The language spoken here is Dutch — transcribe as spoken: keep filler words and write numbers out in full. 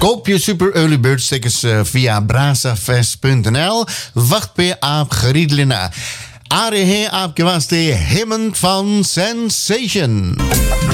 Koop je Super Early Bird tickets uh, via brazafest punt n l. Wacht per aap geriedlina. Are he aapje was de hemmen van Sensation.